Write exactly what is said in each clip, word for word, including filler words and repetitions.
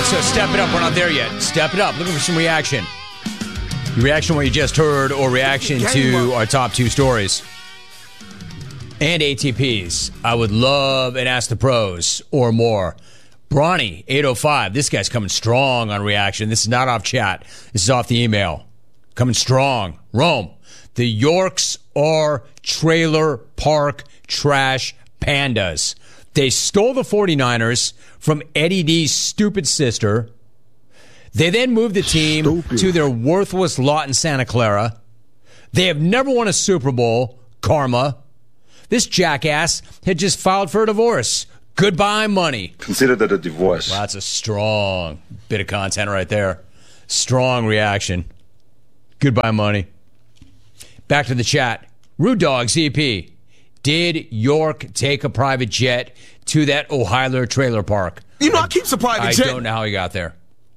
so step it up. We're not there yet. Step it up. Looking for some reaction. Your reaction to what you just heard or reaction to our top two stories. And A T Ps. I would love an Ask the Pros or more. Bronny, eight oh five. This guy's coming strong on reaction. This is not off chat. This is off the email. Coming strong. Rome. The Yorks are trailer park trash pandas. They stole the 49ers from Eddie D's stupid sister. They then moved the team stupid. to their worthless lot in Santa Clara. They have never won a Super Bowl. Karma. This jackass had just filed for a divorce. Goodbye, money. Consider that a divorce. Well, that's a strong bit of content right there. Strong reaction. Goodbye, money. Back to the chat. Rude Dog Z P. Did York take a private jet to that Ohio trailer park? You know, I, I keep a private I jet. I don't know how he got there.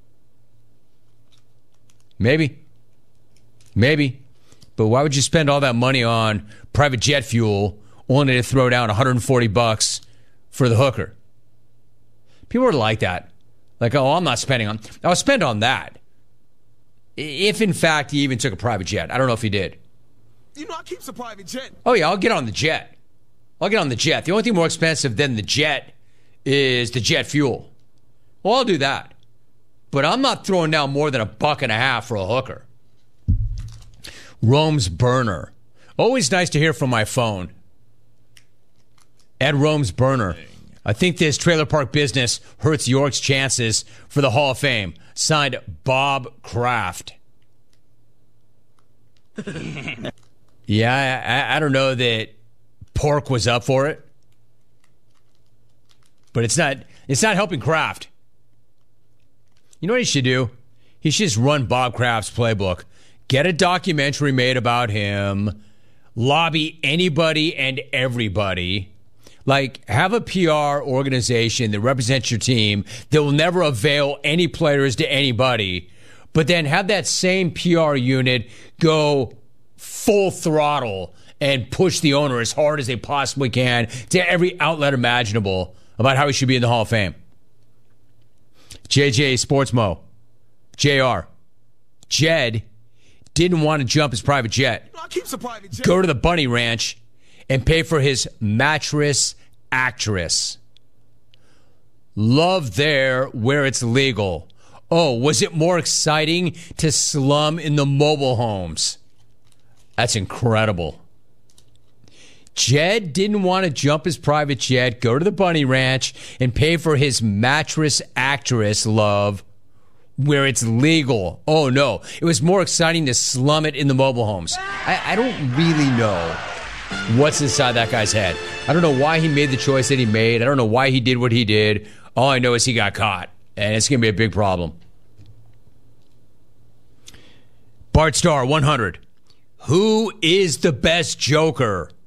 Maybe. Maybe. But why would you spend all that money on private jet fuel only to throw down one hundred forty bucks for the hooker? People are like that. Like, oh, I'm not spending on... I'll spend on that. If, in fact, he even took a private jet. I don't know if he did. You know, I keep a private jet. Oh, yeah, I'll get on the jet. I'll get on the jet. The only thing more expensive than the jet is the jet fuel. Well, I'll do that. But I'm not throwing down more than a buck and a half for a hooker. Rome's burner. Always nice to hear from my phone. Ed Rome's burner. I think this trailer park business hurts York's chances for the Hall of Fame. Signed, Bob Kraft. Yeah, I, I don't know that Pork was up for it. But it's not it's not helping Kraft. You know what he should do? He should just run Bob Kraft's playbook. Get a documentary made about him. Lobby anybody and everybody. Like, have a P R organization that represents your team that will never avail any players to anybody. But then have that same P R unit go full throttle and push the owner as hard as they possibly can to every outlet imaginable about how he should be in the Hall of Fame. J J Sportsmo. J R. Jed didn't want to jump his private jet. I keep a private jet. Go to the Bunny Ranch and pay for his mattress actress. Love there where it's legal. Oh, was it more exciting to slum in the mobile homes? That's incredible. Jed didn't want to jump his private jet, go to the Bunny Ranch, and pay for his mattress actress love where it's legal. Oh, no. It was more exciting to slum it in the mobile homes. I, I don't really know what's inside that guy's head. I don't know why he made the choice that he made. I don't know why he did what he did. All I know is he got caught, and it's going to be a big problem. Bart Starr, one hundred. Who is the best Joker?